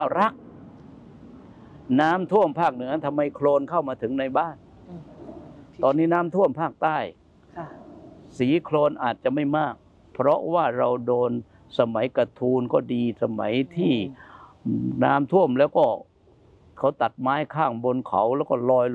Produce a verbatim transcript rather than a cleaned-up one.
รักน้ำท่วมภาคเหนือทำไมโคลนเข้ามาถึงในบ้านตอนนี้น้ำท่วมภาคใต้สีโคลนอาจจะไม่มากเพราะว่าเราโดนสมัยกระทูลก็ดีสมัยที่น้ำท่วมแล้วก็เขาตัดไม้ข้างบนเขาแล้วก็ลอย